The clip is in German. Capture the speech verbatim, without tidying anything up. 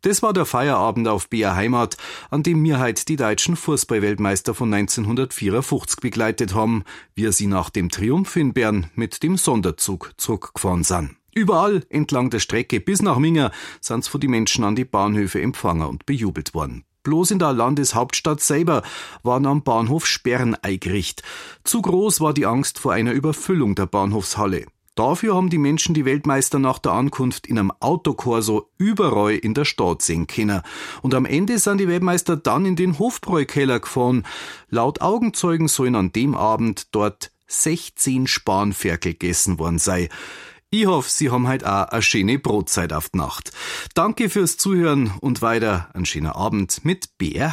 Das war der Feierabend auf B R Heimat, an dem wir heute die deutschen Fußball-Weltmeister von neunzehnhundertvierundfünfzig begleitet haben, wie sie nach dem Triumph in Bern mit dem Sonderzug zurückgefahren sind. Überall entlang der Strecke bis nach Minga sind von die Menschen an die Bahnhöfe empfangen und bejubelt worden. Bloß in der Landeshauptstadt selber waren am Bahnhof Sperren eingerichtet. Zu groß war die Angst vor einer Überfüllung der Bahnhofshalle. Dafür haben die Menschen die Weltmeister nach der Ankunft in einem Autokorso überall in der Stadt sehen können. Und am Ende sind die Weltmeister dann in den Hofbräukeller gefahren. Laut Augenzeugen sollen an dem Abend dort sechzehn Spanferkel gegessen worden sein. Ich hoffe, Sie haben heute auch eine schöne Brotzeit auf die Nacht. Danke fürs Zuhören und weiter einen schönen Abend mit B R